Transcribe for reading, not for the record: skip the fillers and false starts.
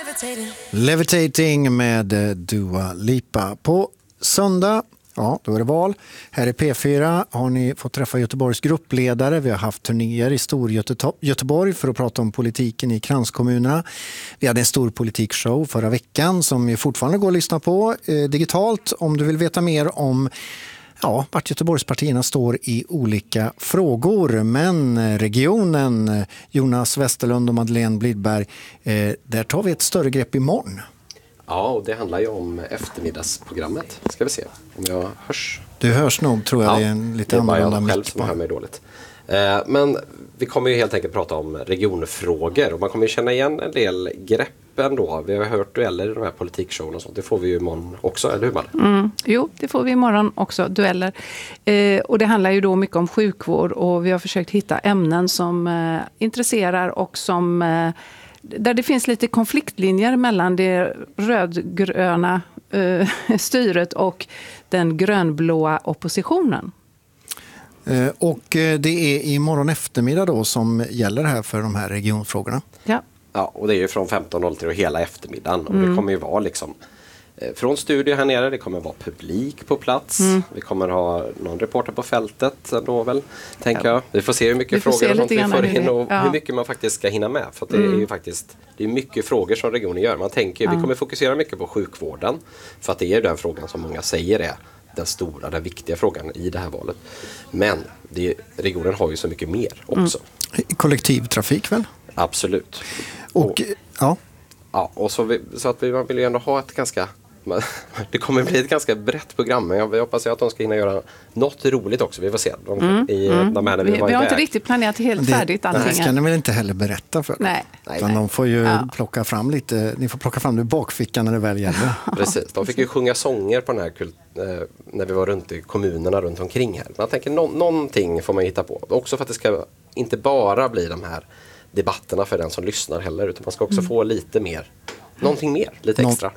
Levitating med Dua Lipa. På söndag, ja, då är det val. Här i P4 har ni fått träffa Göteborgs gruppledare. Vi har haft turnéer i Storgöteborg för att prata om politiken i kranskommunerna. Vi hade en stor politikshow förra veckan som fortfarande går att lyssna på digitalt om du vill veta mer om vart Göteborgspartierna står i olika frågor. Men regionen, Jonas Westerlund och Madeleine Blidberg, där tar vi ett större grepp imorgon. Ja, och det handlar ju om eftermiddagsprogrammet. Ska vi se om jag hörs. Du hörs nog, tror jag. Ja, det är en lite annorlunda mick själv som hör mig dåligt. Men vi kommer ju helt enkelt prata om regionfrågor och man kommer ju känna igen en del grepp ändå. Vi har hört dueller i de här politikshowen och sånt. Det får vi ju imorgon också, eller hur Madde? Jo, det får vi imorgon också, dueller. Och det handlar ju då mycket om sjukvård och vi har försökt hitta ämnen som intresserar och som där det finns lite konfliktlinjer mellan det rödgröna styret och den grönblåa oppositionen. Och det är imorgon eftermiddag då som gäller här för de här regionfrågorna. Ja, och det är ju från 15.00 och hela eftermiddagen. Och det kommer ju vara liksom från studio här nere, det kommer vara publik på plats. Vi kommer ha någon reporter på fältet då väl, tänker jag. Vi får se hur mycket frågor och sånt vi får in och hur mycket man faktiskt ska hinna med. För att det är ju faktiskt, det är mycket frågor som regionen gör. Man tänker, vi kommer fokusera mycket på sjukvården. För att det är den frågan som många säger är den stora, den viktiga frågan i det här valet. Men regionen har ju så mycket mer också. Kollektivtrafik väl? Absolut. Och och så att man vill ju ändå ha ett ganska, det kommer bli ett ganska brett program, men jag hoppas att de ska hinna göra något roligt också. Vi får se. Vi har inte riktigt planerat helt färdigt allting. Det ska ni väl inte heller berätta för. Nej. De får ju plocka fram lite, ni får plocka fram det i bakfickan när det väl gäller. Precis, de fick ju sjunga sånger på den här när vi var runt i kommunerna runt omkring här. Men jag tänker någonting får man hitta på. Också för att det ska inte bara bli de här debatterna för den som lyssnar heller, utan man ska också få lite mer, någonting mer, lite extra.